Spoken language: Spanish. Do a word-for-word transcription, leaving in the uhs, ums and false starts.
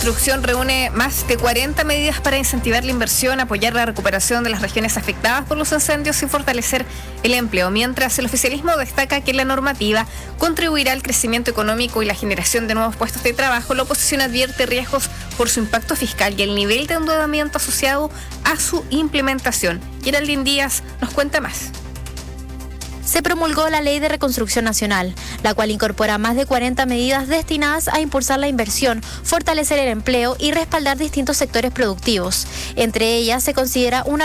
Construcción reúne más de cuarenta medidas para incentivar la inversión, apoyar la recuperación de las regiones afectadas por los incendios y fortalecer el empleo, mientras el oficialismo destaca que la normativa contribuirá al crecimiento económico y la generación de nuevos puestos de trabajo. La oposición advierte riesgos por su impacto fiscal y el nivel de endeudamiento asociado a su implementación. Geraldine Díaz nos cuenta más. Se promulgó la Ley de Reconstrucción Nacional, la cual incorpora más de cuarenta medidas destinadas a impulsar la inversión, fortalecer el empleo y respaldar distintos sectores productivos. Entre ellas se considera una